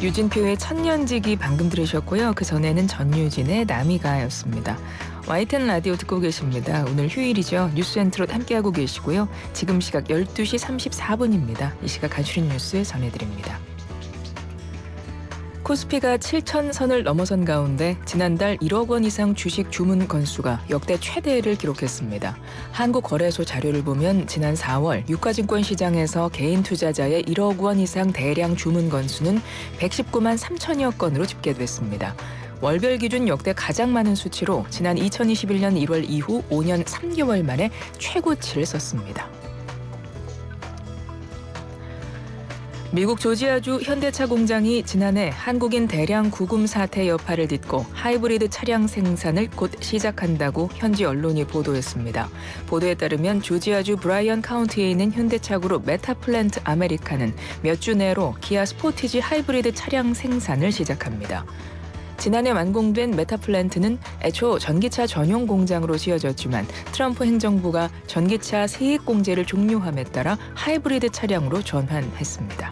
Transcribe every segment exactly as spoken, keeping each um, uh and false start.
유진표의 천년지기 방금 들으셨고요. 그 전에는 전유진의 나미가였습니다. 와이텐 라디오 듣고 계십니다. 오늘 휴일이죠. 뉴스 앤 트롯 함께하고 계시고요. 지금 시각 열두 시 삼십사 분입니다. 이 시각 간추린 뉴스 전해드립니다. 코스피가 칠천 선을 넘어선 가운데 지난달 일억 원 이상 주식 주문 건수가 역대 최대를 기록했습니다. 한국거래소 자료를 보면 지난 사월 유가증권 시장에서 개인 투자자의 일억 원 이상 대량 주문 건수는 백십구만 삼천여 건으로 집계됐습니다. 월별 기준 역대 가장 많은 수치로 지난 이천이십일 년 일월 이후 오 년 삼 개월 만에 최고치를 썼습니다. 미국 조지아주 현대차 공장이 지난해 한국인 대량 구금 사태 여파를 딛고 하이브리드 차량 생산을 곧 시작한다고 현지 언론이 보도했습니다. 보도에 따르면 조지아주 브라이언 카운티에 있는 현대차 그룹 메타플랜트 아메리카는 몇 주 내로 기아 스포티지 하이브리드 차량 생산을 시작합니다. 지난해 완공된 메타플랜트는 애초 전기차 전용 공장으로 지어졌지만 트럼프 행정부가 전기차 세액공제를 종료함에 따라 하이브리드 차량으로 전환했습니다.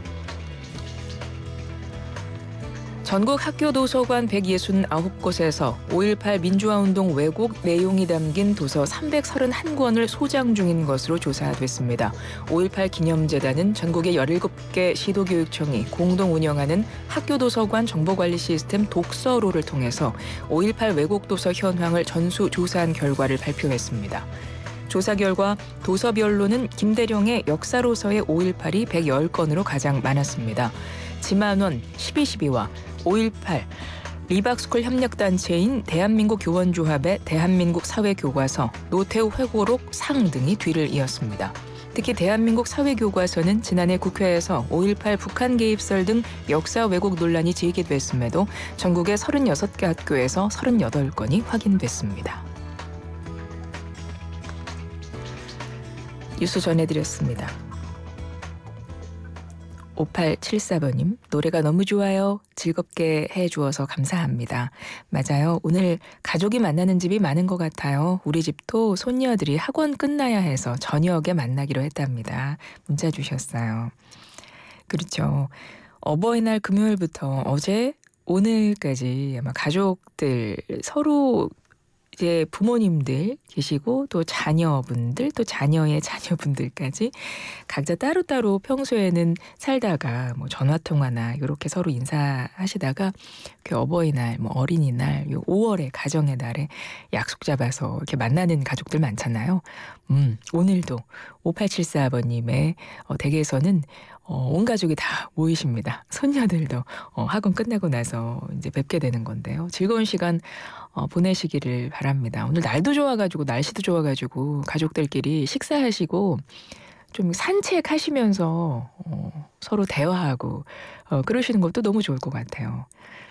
전국 학교 도서관 백육십구 곳에서 오일팔 민주화운동 왜곡 내용이 담긴 도서 삼백삼십일 권을 소장 중인 것으로 조사됐습니다. 오일팔 기념재단은 전국의 열일곱 개 시도교육청이 공동 운영하는 학교 도서관 정보관리 시스템 독서로를 통해서 오일팔 왜곡 도서 현황을 전수조사한 결과를 발표했습니다. 조사 결과 도서별로는 김대령의 역사로서의 오일팔이 백십 건으로 가장 많았습니다. 지만원 십이십이와 오일팔, 리박스쿨 협력단체인 대한민국 교원조합의 대한민국 사회교과서, 노태우 회고록 상 등이 뒤를 이었습니다. 특히 대한민국 사회교과서는 지난해 국회에서 오일팔 북한 개입설 등 역사 왜곡 논란이 제기됐음에도 전국의 서른여섯 개 학교에서 서른여덟 건이 확인됐습니다. 뉴스 전해드렸습니다. 오팔칠사 번님, 노래가 너무 좋아요. 즐겁게 해주어서 감사합니다. 맞아요. 오늘 가족이 만나는 집이 많은 것 같아요. 우리 집도 손녀들이 학원 끝나야 해서 저녁에 만나기로 했답니다. 문자 주셨어요. 그렇죠. 어버이날 금요일부터 어제 오늘까지 아마 가족들 서로 이제 부모님들 계시고 또 자녀분들 또 자녀의 자녀분들까지 각자 따로따로 평소에는 살다가 뭐 전화통화나 이렇게 서로 인사하시다가 그 어버이날 뭐 어린이날 요 오월의 가정의 날에 약속 잡아서 이렇게 만나는 가족들 많잖아요. 음, 오늘도 오팔칠사 번님의 어, 댁에서는 어, 온 가족이 다 모이십니다. 손녀들도 어, 학원 끝나고 나서 이제 뵙게 되는 건데요. 즐거운 시간 어, 보내시기를 바랍니다. 오늘 날도 좋아가지고 날씨도 좋아가지고 가족들끼리 식사하시고 좀 산책하시면서 어, 서로 대화하고 어, 그러시는 것도 너무 좋을 것 같아요.